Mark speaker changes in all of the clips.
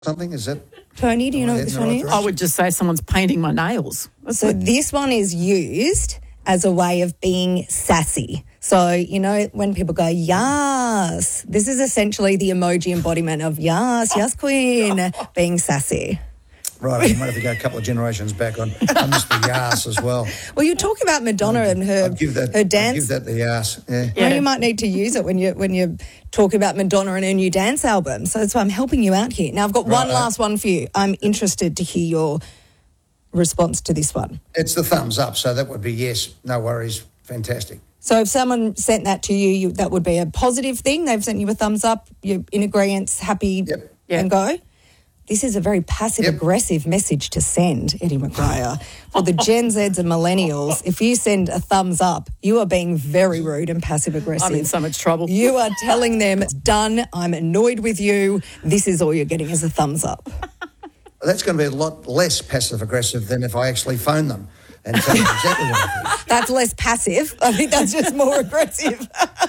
Speaker 1: something? Is that...
Speaker 2: Tony, do you know what this one is?
Speaker 3: I would just say someone's painting my nails.
Speaker 2: So this one is used as a way of being sassy. So, you know, when people go, yes, this is essentially the emoji embodiment of yes, queen, being sassy.
Speaker 1: Right, I might have to go a couple of generations back on. I missed the yas as well.
Speaker 2: Well, you talk about Madonna and her dance.
Speaker 1: I'd give that the yas, yeah.
Speaker 2: Well, you might need to use it when you talk about Madonna and her new dance album. So that's why I'm helping you out here. Now, I've got one last one for you. I'm interested to hear your response to this one.
Speaker 1: It's the thumbs up, so that would be yes, no worries, fantastic.
Speaker 2: So if someone sent that to you, that would be a positive thing. They've sent you a thumbs up, you're in agreement, happy, and go. This is a very passive-aggressive message to send, Eddie McGuire. For the Gen Zs and millennials, if you send a thumbs up, you are being very rude and passive-aggressive.
Speaker 3: I'm in so much trouble.
Speaker 2: You are telling them, it's done, I'm annoyed with you, this is all you're getting is a thumbs up.
Speaker 1: That's going to be a lot less passive-aggressive than if I actually phone them and tell them exactly what I think.
Speaker 2: That's less passive. I think that's just more aggressive.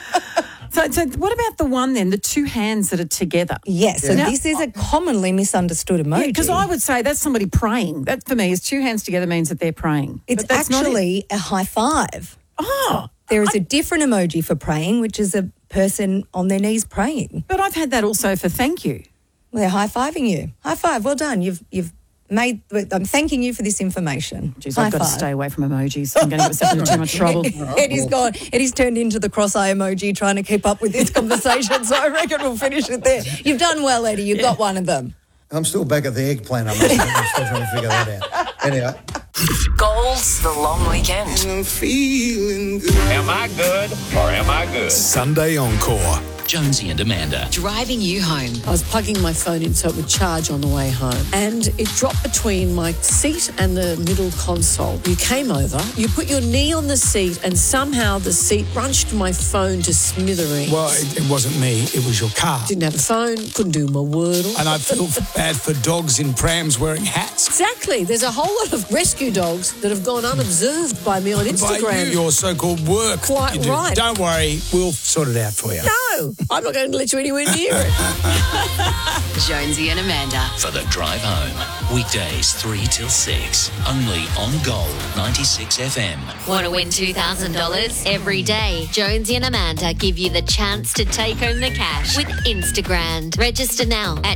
Speaker 3: So what about the one then, the two hands that are together?
Speaker 2: Yes, so this is a commonly misunderstood emoji.
Speaker 3: Because I would say that's somebody praying. That, for me, is two hands together means that they're praying.
Speaker 2: It's actually a high five.
Speaker 3: Oh.
Speaker 2: There is a different emoji for praying, which is a person on their knees praying.
Speaker 3: But I've had that also for thank you.
Speaker 2: They're high-fiving you. High five, well done. You've made... I'm thanking you for this information.
Speaker 3: Jeez, I've got to stay away from emojis. I'm going to get myself into too much trouble.
Speaker 2: Eddie's gone. Eddie's turned into the cross-eye emoji trying to keep up with this conversation, so I reckon we'll finish it there. You've done well, Eddie. You've got one of them.
Speaker 1: I'm still back at the eggplant. I'm still trying to figure that out. Anyway.
Speaker 4: Goals the long weekend.
Speaker 5: I'm feeling good.
Speaker 6: Am I good or am I good?
Speaker 7: Sunday Encore.
Speaker 4: Jonesy and Amanda. Driving you home.
Speaker 8: I was plugging my phone in so it would charge on the way home, and it dropped between my seat and the middle console. You came over, you put your knee on the seat, and somehow the seat crunched my phone to smithereens.
Speaker 7: Well, it wasn't me, it was your car.
Speaker 8: Didn't have a phone, couldn't do my Wordle.
Speaker 7: And I feel bad for dogs in prams wearing hats.
Speaker 8: Exactly. There's a whole lot of rescue dogs that have gone unobserved by me on Instagram.
Speaker 7: By you, your so-called work.
Speaker 8: Quite right.
Speaker 7: Don't worry, we'll sort it out for you.
Speaker 8: No, I'm not going to let you anywhere near it.
Speaker 4: Jonesy and Amanda. For the drive home. Weekdays 3 till 6. Only on Gold 96 FM.
Speaker 9: Want to win $2,000 every day? Jonesy and Amanda give you the chance to take home the cash with Instagram. Register now at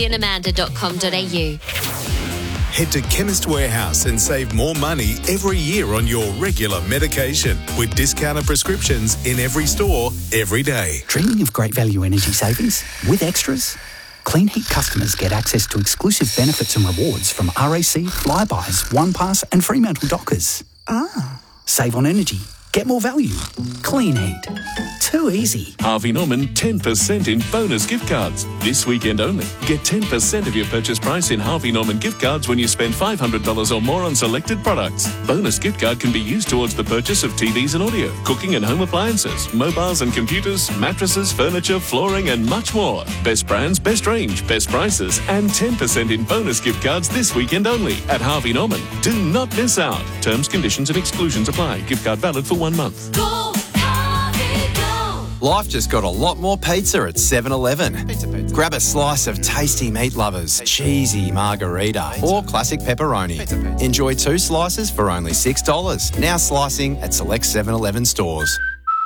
Speaker 9: jonesyandamanda.com.au.
Speaker 7: Head to Chemist Warehouse and save more money every year on your regular medication with discounted prescriptions in every store, every day.
Speaker 10: Dreaming of great value energy savings with extras? Clean Heat customers get access to exclusive benefits and rewards from RAC, Flybuys, OnePass and Fremantle Dockers. Save on energy. Get more value. Clean Heat. Too easy.
Speaker 11: Harvey Norman 10% in bonus gift cards. This weekend only. Get 10% of your purchase price in Harvey Norman gift cards when you spend $500 or more on selected products. Bonus gift card can be used towards the purchase of TVs and audio, cooking and home appliances, mobiles and computers, mattresses, furniture, flooring and much more. Best brands, best range, best prices and 10% in bonus gift cards this weekend only at Harvey Norman. Do not miss out. Terms, conditions and exclusions apply. Gift card valid for 1 month.
Speaker 12: Go, Harvey, go. Life just got a lot more pizza at 7-Eleven. Grab a slice of tasty meat lovers, cheesy margarita, or classic pepperoni. Enjoy 2 slices for only $6. Now slicing at select 7-Eleven stores.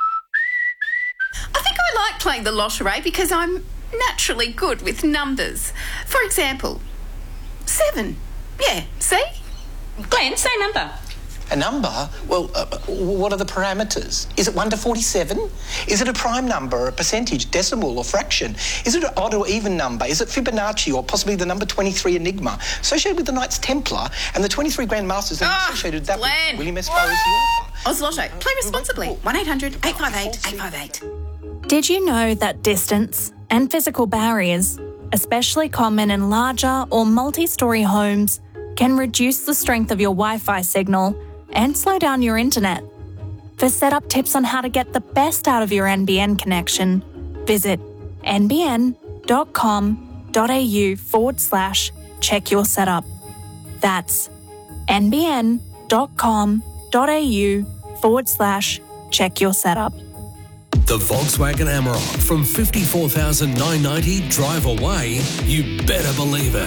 Speaker 13: I think I like playing the lottery because I'm naturally good with numbers. For example, 7. Yeah, see?
Speaker 14: Glenn, say a number.
Speaker 15: A number? Well, what are the parameters? Is it 1 to 47? Is it a prime number, a percentage, decimal or fraction? Is it an odd or even number? Is it Fibonacci or possibly the number 23 Enigma? Associated with the Knights Templar and the 23 Grand Masters associated with that
Speaker 13: Glenn.
Speaker 15: with William S. Burroughs the author.
Speaker 13: Oz Lotto. Play responsibly. 1-800-858-858.
Speaker 16: Did you know that distance and physical barriers, especially common in larger or multi-storey homes, can reduce the strength of your Wi-Fi signal and slow down your internet? For setup tips on how to get the best out of your NBN connection, visit nbn.com.au/check your setup. That's nbn.com.au/check your setup.
Speaker 17: The Volkswagen Amarok from $54,990 drive away, you better believe it.